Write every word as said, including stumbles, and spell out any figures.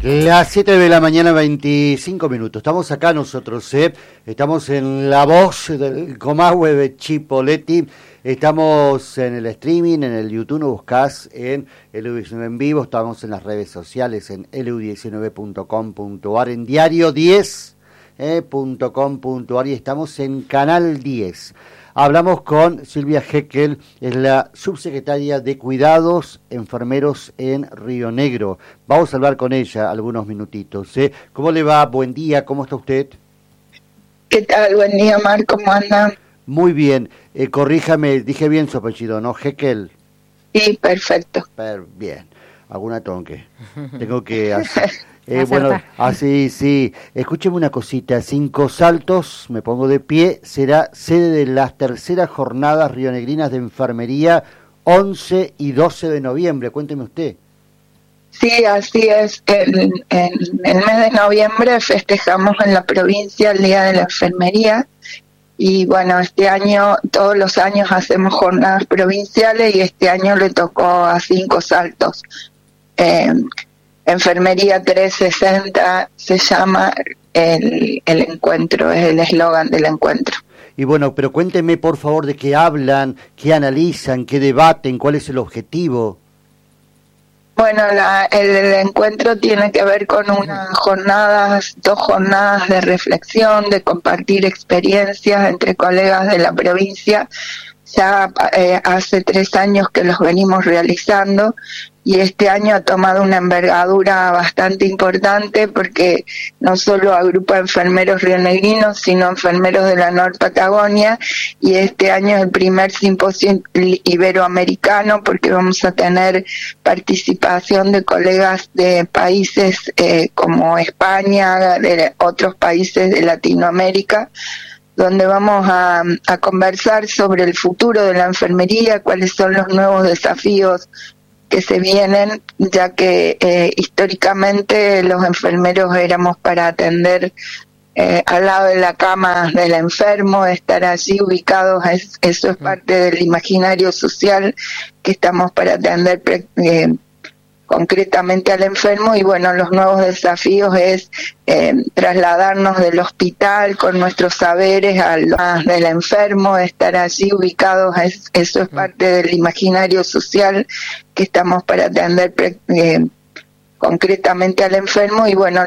Las siete de la mañana, veinticinco minutos. Estamos acá nosotros, ¿eh? Estamos en La Voz del Comahue de Chipoleti. Estamos en el streaming, en el YouTube, nos buscás en L U diecinueve en vivo. Estamos en las redes sociales, en L U diecinueve punto com punto a r, en diario diez punto com punto a r y estamos en Canal diez. Hablamos con Silvia Heckel, es la subsecretaria de Cuidados Enfermeros en Río Negro. Vamos a hablar con ella algunos minutitos. ¿eh? ¿Cómo le va? Buen día, ¿cómo está usted? ¿Qué tal? Buen día, Mar, ¿cómo anda? Muy bien. Eh, corríjame, dije bien su apellido, ¿no? Heckel. Sí, perfecto. Per, bien. ¿Alguna tonque? Tengo que hacer... Eh, bueno, así, sí. Escúcheme una cosita. Cinco Saltos, me pongo de pie, será sede de las terceras jornadas rionegrinas de enfermería, once y doce de noviembre. Cuénteme usted. Sí, así es. En, en el mes de noviembre festejamos en la provincia el Día de la Enfermería. Y bueno, este año, todos los años hacemos jornadas provinciales y este año le tocó a Cinco Saltos. Eh, Enfermería trescientos sesenta se llama el, el encuentro, es el eslogan del encuentro. Y bueno, pero cuénteme por favor de qué hablan, qué analizan, qué debaten, cuál es el objetivo. Bueno, la, el, el encuentro tiene que ver con unas jornadas, dos jornadas de reflexión, de compartir experiencias entre colegas de la provincia. Ya eh, hace tres años que los venimos realizando y este año ha tomado una envergadura bastante importante porque no solo agrupa enfermeros rionegrinos, sino enfermeros de la Nor Patagonia, y este año es el primer simposio iberoamericano porque vamos a tener participación de colegas de países eh, como España, de otros países de Latinoamérica, donde vamos a, a conversar sobre el futuro de la enfermería, cuáles son los nuevos desafíos que se vienen, ya que eh, históricamente los enfermeros éramos para atender eh, al lado de la cama del enfermo, estar allí ubicados, es, eso es parte del imaginario social, que estamos para atender eh, concretamente al enfermo. Y bueno, los nuevos desafíos es eh, trasladarnos del hospital con nuestros saberes al del enfermo, estar allí ubicados, es, eso es parte del imaginario social, que estamos para atender eh, concretamente al enfermo. Y bueno,